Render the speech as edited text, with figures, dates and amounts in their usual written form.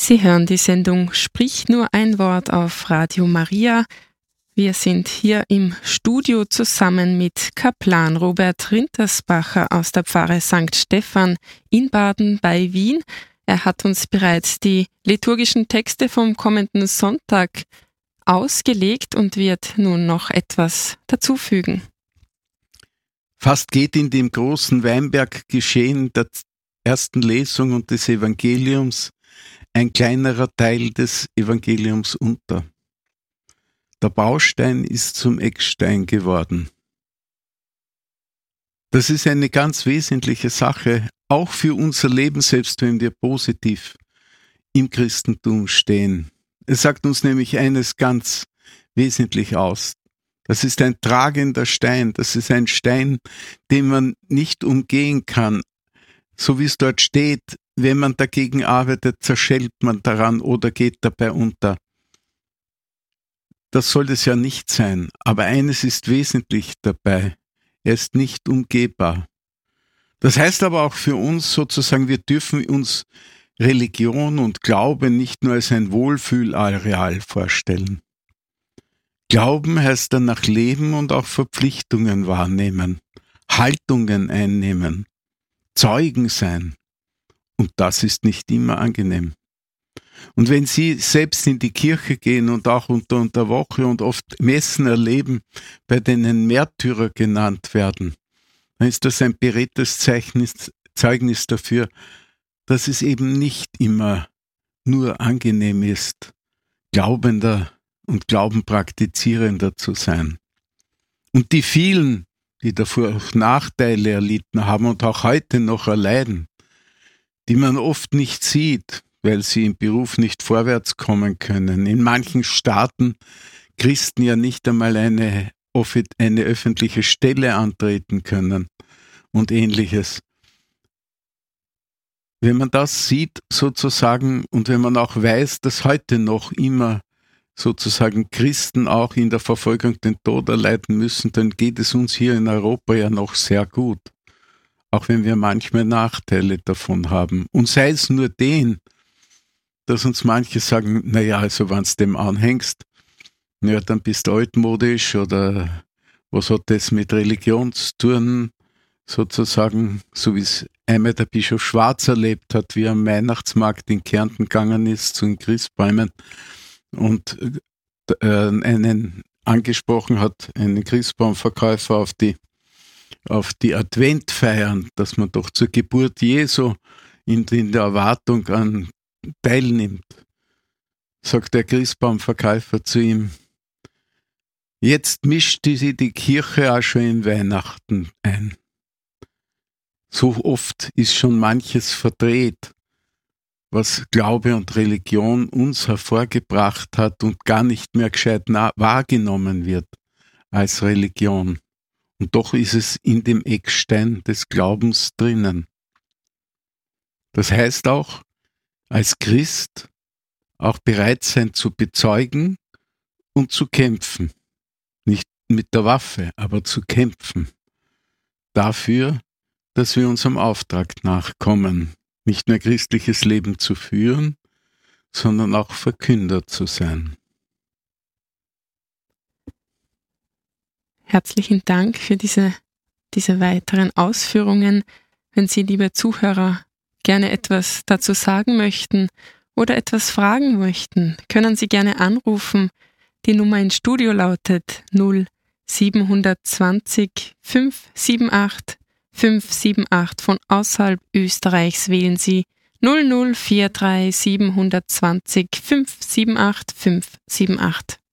Sie hören die Sendung Sprich nur ein Wort auf Radio Maria. Wir sind hier im Studio zusammen mit Kaplan Robert Rintersbacher aus der Pfarre St. Stephan in Baden bei Wien. Er hat uns bereits die liturgischen Texte vom kommenden Sonntag ausgelegt und wird nun noch etwas dazufügen. Fast geht in dem großen Weinberg-Geschehen der ersten Lesung und des Evangeliums ein kleinerer Teil des Evangeliums unter. Der Baustein ist zum Eckstein geworden. Das ist eine ganz wesentliche Sache, auch für unser Leben, selbst wenn wir positiv im Christentum stehen. Es sagt uns nämlich eines ganz wesentlich aus. Das ist ein tragender Stein, das ist ein Stein, den man nicht umgehen kann. So wie es dort steht, wenn man dagegen arbeitet, zerschellt man daran oder geht dabei unter. Das soll es ja nicht sein, aber eines ist wesentlich dabei, er ist nicht umgehbar. Das heißt aber auch für uns sozusagen, wir dürfen uns Religion und Glaube nicht nur als ein Wohlfühlareal vorstellen. Glauben heißt danach leben und auch Verpflichtungen wahrnehmen, Haltungen einnehmen, Zeugen sein. Und das ist nicht immer angenehm. Und wenn Sie selbst in die Kirche gehen und auch unter der Woche und oft Messen erleben, bei denen Märtyrer genannt werden, dann ist das ein beredtes Zeugnis dafür, dass es eben nicht immer nur angenehm ist, Glaubender und Glaubenpraktizierender zu sein. Und die vielen, die davor auch Nachteile erlitten haben und auch heute noch erleiden, die man oft nicht sieht, weil sie im Beruf nicht vorwärts kommen können. In manchen Staaten Christen ja nicht einmal eine öffentliche Stelle antreten können und Ähnliches. Wenn man das sieht sozusagen und wenn man auch weiß, dass heute noch immer sozusagen Christen auch in der Verfolgung den Tod erleiden müssen, dann geht es uns hier in Europa ja noch sehr gut. Auch wenn wir manchmal Nachteile davon haben. Und sei es nur den, dass uns manche sagen, naja, also wenn du dem anhängst, ja, dann bist du altmodisch oder was hat das mit Religion zu tun, sozusagen, so wie es einmal der Bischof Schwarz erlebt hat, wie er am Weihnachtsmarkt in Kärnten gegangen ist zu den Christbäumen und einen angesprochen hat, einen Christbaumverkäufer auf die Adventfeiern, dass man doch zur Geburt Jesu in der Erwartung an teilnimmt, sagt der Christbaumverkäufer zu ihm, jetzt mischt sie die Kirche auch schon in Weihnachten ein. So oft ist schon manches verdreht, was Glaube und Religion uns hervorgebracht hat und gar nicht mehr gescheit wahrgenommen wird als Religion. Und doch ist es in dem Eckstein des Glaubens drinnen. Das heißt auch, als Christ auch bereit sein zu bezeugen und zu kämpfen. Nicht mit der Waffe, aber zu kämpfen. Dafür, dass wir unserem Auftrag nachkommen, nicht nur christliches Leben zu führen, sondern auch Verkünder zu sein. Herzlichen Dank für diese weiteren Ausführungen. Wenn Sie, liebe Zuhörer, gerne etwas dazu sagen möchten oder etwas fragen möchten, können Sie gerne anrufen. Die Nummer ins Studio lautet 0720 578 578. Von außerhalb Österreichs wählen Sie 0043 720 578 578.